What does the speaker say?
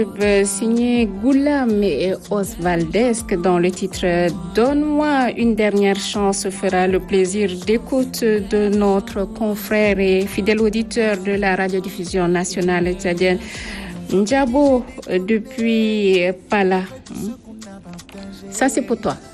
Signé Goulam et Osvaldesque dans le titre Donne-moi une dernière chance fera le plaisir d'écoute de notre confrère et fidèle auditeur de la radiodiffusion nationale tchadienne Njabo depuis Pala. Ça c'est pour toi.